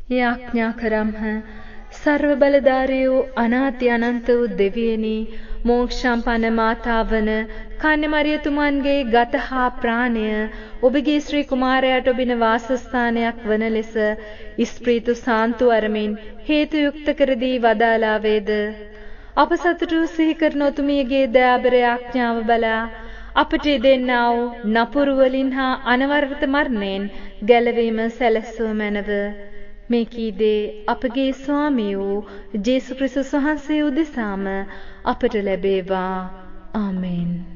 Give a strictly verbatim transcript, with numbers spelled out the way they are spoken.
යාඥා කරම්හ. සර්ව බලධාරී වූ අනාති අනන්ත වූ දෙවියනි, මෝක්ෂම්පන්න මාතාවන කන්‍ය මරියතුමන්ගේ ගත හා ප්‍රාණය ඔබගේ ශ්‍රී කුමාරයාට ඔබින වාසස්ථානයක් වන ලෙස ස්ප්‍රීතු සාන්තු අරමින් හේතු යුක්ත කර දී වදාලා වේද. අප සතුටු සිහි කරන ඔතුමියගේ දයාබර යාඥාව බලා අපට දෙන්නා වූ නපුරු වලින් හා අනවරත මරණයෙන් ගැලවීම සැලසූ මැනව. මේ කීදේ අපගේ ස්වාමී වූ ජේසුස් ක්‍රිස්තුස් වහන්සේ උදෙසාම අපට ලැබේවා. ආමේන්.